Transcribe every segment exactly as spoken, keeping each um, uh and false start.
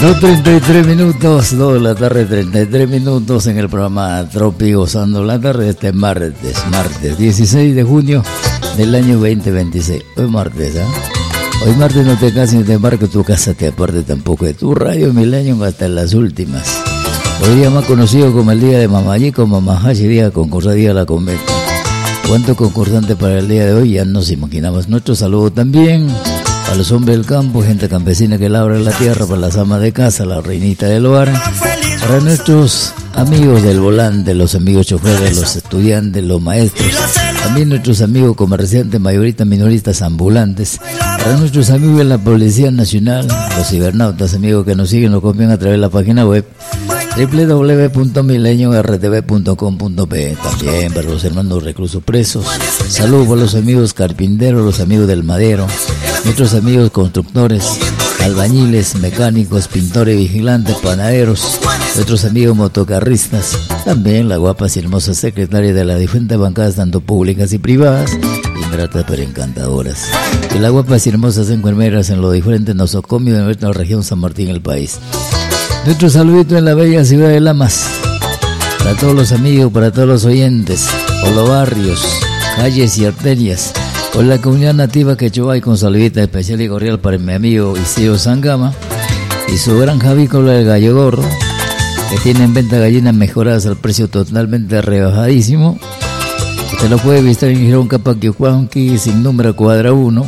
dos treinta y tres minutos, dos de la tarde, treinta y tres minutos en el programa Tropi Gozando la Tarde. Este martes, martes dieciséis de junio del año veinte veintiséis. Hoy martes, ¿ah? ¿eh? Hoy martes no te cases ni te embarques, tu casa te aparte tampoco de tu radio Milenio hasta las últimas. Hoy día más conocido como el día de Mamayico, Mamahashi, día concursa, día de la conventa. ¿Cuántos concursantes para el día de hoy? Ya nos imaginamos. Nuestro saludo también a los hombres del campo, gente campesina que labra la tierra, para las amas de casa, la reinita del hogar, para nuestros amigos del volante, los amigos choferes, los estudiantes, los maestros, también nuestros amigos comerciantes, mayoristas, minoristas, ambulantes, para nuestros amigos de la Policía Nacional, los cibernautas, amigos que nos siguen, nos copian a través de la página web doble u doble u doble u punto milenio r t v punto com punto p. También para los hermanos reclusos presos. Saludos para los amigos carpinteros, los amigos del madero, nuestros amigos constructores, albañiles, mecánicos, pintores, vigilantes, panaderos, nuestros amigos motocarristas, también las guapas y hermosas secretarias de las diferentes bancadas, tanto públicas y privadas, ingratas pero encantadoras, y las guapas y hermosas enfermeras en los diferentes nosocomios de nuestra región San Martín, el país. Nuestro saludito en la bella ciudad de Lamas, para todos los amigos, para todos los oyentes, por los barrios, calles y arterias, con la comunidad nativa quechua, y con saludita especial y cordial para mi amigo Isidro Sangama y su granja avícola del Gallo Gorro, que tienen venta gallinas mejoradas al precio totalmente rebajadísimo. Usted lo puede visitar en Girón Capaquiucuanqui, sin número cuadra uno.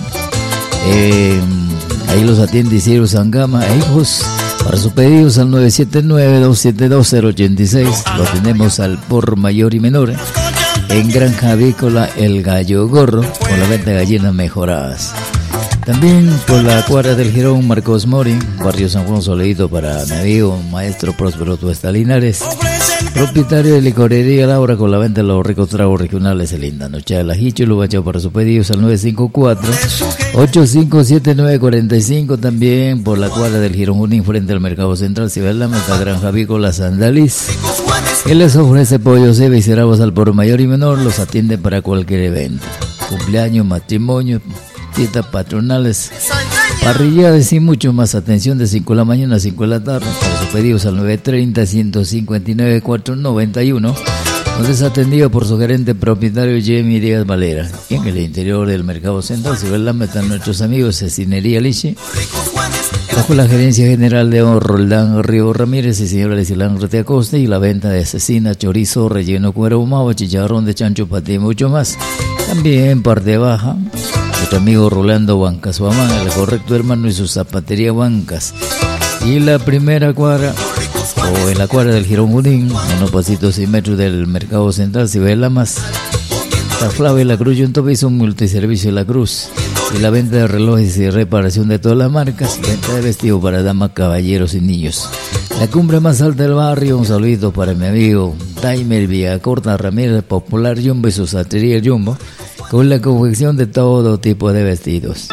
Eh, ahí los atiende Isidro Sangama e hijos. Para sus pedidos al nueve siete nueve, dos siete dos, cero ocho seis, lo tenemos al por mayor y menor en Granja Avícola El Gallo Gorro, con la venta de gallinas mejoradas. También por la cuadra del Girón Marcos Mori, barrio San Juan Soledito, para mi amigo maestro Próspero Tuesta Linares, propietario de licorería Laura, con la venta de los ricos tragos regionales. El linda noche de la Hicho y lo bacho para sus pedidos al nueve cinco cuatro, ocho cinco siete nueve cuatro cinco. También por la cuadra del Girón Junín, frente al Mercado Central, Ciudad la Meta, Granja Avícola Sandaliz. Él les ofrece pollo, ceba y cerabos al por mayor y menor, los atiende para cualquier evento, cumpleaños, matrimonio, fiestas patronales, parrilladas y mucho más. Atención de cinco de la mañana a cinco de la tarde. Para sus pedidos al nueve treinta, ciento cincuenta y nueve, cuatrocientos noventa y uno, donde es atendido por su gerente propietario Jamie Díaz Valera. Y en el interior del Mercado Central se ven la meta nuestros amigos de Cecinería Liche, bajo la gerencia general de Roldán Río Ramírez y señora Lesilán Rete Acosta, y la venta de cecina, chorizo, relleno, cuero ahumado, chicharrón de chancho, paté y mucho más. También parte baja nuestro amigo Rolando Bancas Huamán, el correcto hermano, y su zapatería Bancas. Y la primera cuadra, o en la cuadra del Girón Junín, unos pasitos y metros del Mercado Central, si ve la más, la Flava y la Cruz, y un tope hizo un multiservicio de la Cruz. Y la venta de relojes y reparación de todas las marcas, venta de vestido para damas, caballeros y niños. La cumbre más alta del barrio, un saludito para mi amigo Taimer Villacorta Ramírez, Popular Jumbo y su zapatería Jumbo, con la confección de todo tipo de vestidos.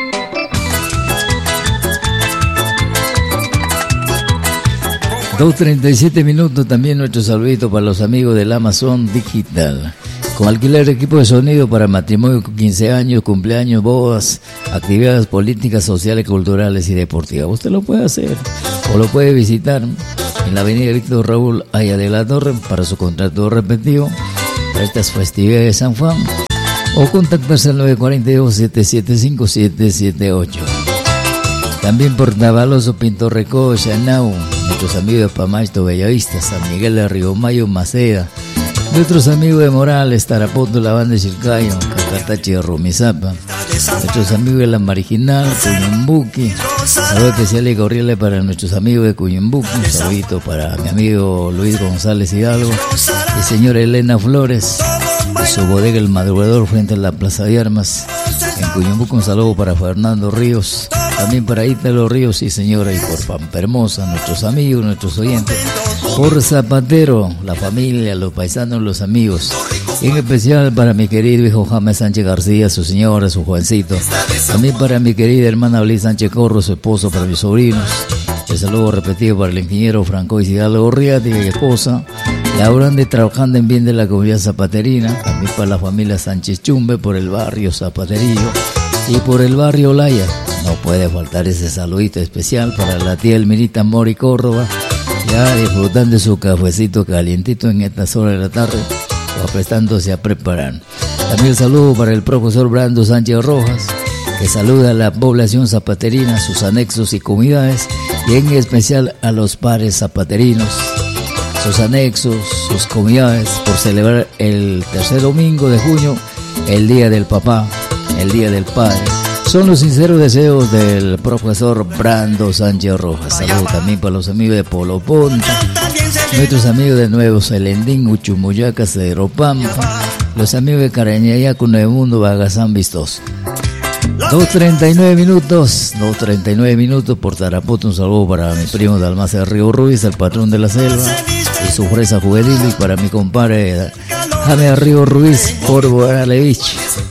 dos treinta y siete minutos. También nuestro saludito para los amigos del Amazon Digital, con alquiler de equipo de sonido para matrimonio, quince años, cumpleaños, bodas, actividades políticas, sociales, culturales y deportivas. Usted lo puede hacer o lo puede visitar en la avenida Víctor Raúl Aya de la Torre para su contrato repetido para estas festividades de San Juan, o contactarse al nueve cuatro dos, siete siete cinco, siete siete ocho. También por Navaloso, Pinto Recó, Chanau, nuestros amigos de Pamasto, Bellavista, San Miguel de Río Mayo, Maceda, nuestros amigos de Morales, Tarapoto, La Banda de Chilcayo, Cacatachi de Rumizapa, nuestros amigos de La Marginal, Cuyumbuqui, saludo especial y cordial para nuestros amigos de Cuyumbuqui, un saludito para mi amigo Luis González Hidalgo y señora Elena Flores, de su bodega El Madrugador frente a la Plaza de Armas en Cuyumbuqui. Un saludo para Fernando Ríos, también para Ítalo Ríos y señora, y por Pampa Hermosa, nuestros amigos, nuestros oyentes, por Zapatero, la familia, los paisanos, los amigos, y en especial para mi querido hijo James Sánchez García, su señora, su jovencito, también para mi querida hermana Bliss Sánchez Corro, su esposo, para mis sobrinos. El saludo repetido para el ingeniero Franco Hidalgo Gorriati y esposa, laborando y trabajando en bien de la comunidad zapaterina. También para la familia Sánchez Chumbe por el barrio Zapaterillo, Y por el barrio Laya, no puede faltar ese saludito especial para la tía Elmirita Mori Córdoba, ya disfrutando de su cafecito calientito en estas horas de la tarde, o aprestándose a preparar. También el saludo para el profesor Brando Sánchez Rojas, que saluda a la población zapaterina, sus anexos y comunidades, y en especial a los pares zapaterinos, sus anexos, sus comunidades, por celebrar el tercer domingo de junio, el Día del Papá, el Día del Padre. Son los sinceros deseos del profesor Brando Sánchez Rojas. Saludos también para los amigos de Polo Ponta, nuestros amigos de Nuevo Celendín, Uchumuyaca, Cedro Pampa, los amigos de Carañayacu, Nuevo Mundo, Bagazán, Vistoso. dos treinta y nueve minutos, dos treinta y nueve minutos por Tarapoto. Un saludo para mi primo de Almacén Río Ruiz, el patrón de la selva, y su fresa juvenil, y para mi compadre Jaime Río Ruiz, por Guadalevich.